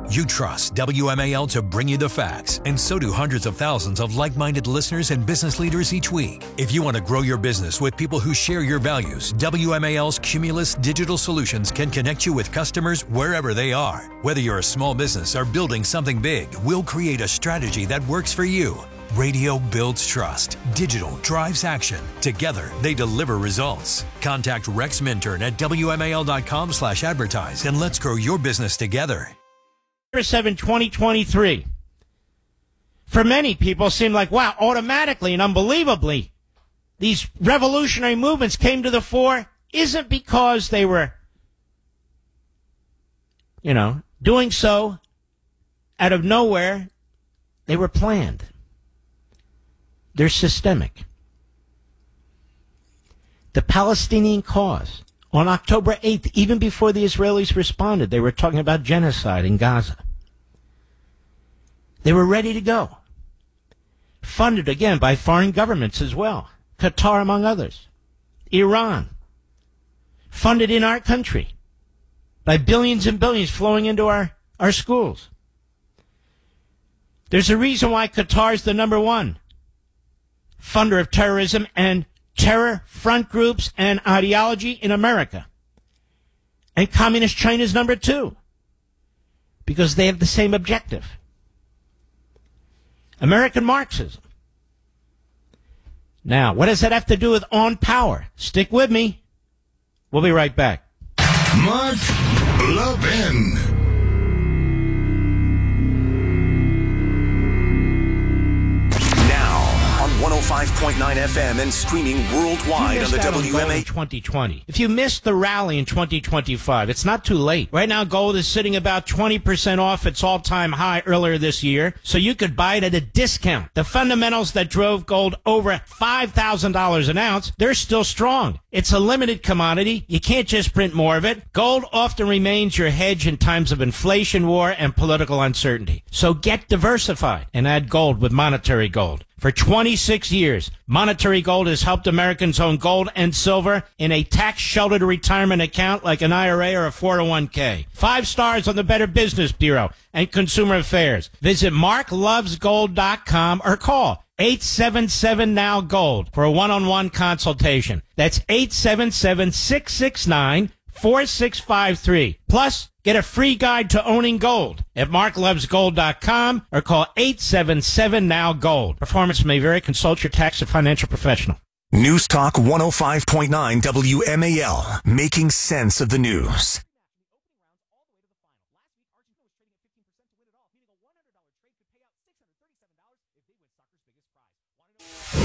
You trust WMAL to bring you the facts, and so do hundreds of thousands of like-minded listeners and business leaders each week. If you want to grow your business with people who share your values, WMAL's Cumulus Digital Solutions can connect you with customers wherever they are. Whether you're a small business or building something big, we'll create a strategy that works for you. Radio builds trust. Digital drives action. Together, they deliver results. Contact Rex Minturn at WMAL.com/advertise and let's grow your business together. 2023. For many people, seemed like, wow, automatically and unbelievably, these revolutionary movements came to the fore. Isn't because they were, doing so out of nowhere. They were planned. They're systemic. The Palestinian cause. On October 8th, even before the Israelis responded, they were talking about genocide in Gaza. They were ready to go. Funded, again, by foreign governments as well. Qatar, among others. Iran. Funded in our country by billions and billions flowing into our schools. There's a reason why Qatar is the number one funder of terrorism and terror front groups and ideology in America. And Communist China's number two. Because they have the same objective. American Marxism. Now, what does that have to do with On Power? Stick with me. We'll be right back. Mark Levin. 105.9 FM and streaming worldwide on the WMA. 2020. If you missed the rally in 2025, it's not too late. Right now, gold is sitting about 20% off its all-time high earlier this year, so you could buy it at a discount. The fundamentals that drove gold over $5,000 an ounce, they're still strong. It's a limited commodity. You can't just print more of it. Gold often remains your hedge in times of inflation, war, and political uncertainty. So get diversified and add gold with Monetary Gold. For 26 years, Monetary Gold has helped Americans own gold and silver in a tax-sheltered retirement account like an IRA or a 401k. 5 stars on the Better Business Bureau and Consumer Affairs. Visit marklovesgold.com or call 877-NOW-GOLD for a one-on-one consultation. That's 877-669-4653. Plus, get a free guide to owning gold at marklovesgold.com or call 877-NOW-GOLD. Performance may vary. Consult your tax and financial professional. News Talk 105.9 WMAL, making sense of the news.